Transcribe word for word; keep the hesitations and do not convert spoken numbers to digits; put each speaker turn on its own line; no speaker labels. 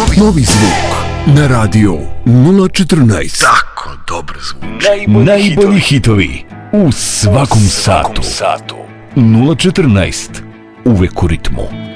Novi zvuk na radio nula četrnaest.
Tako dobar zvuk.
Najbolji, Najbolji hitovi u svakom, svakom satu. satu. nula četrnaest. Uvek u ritmu.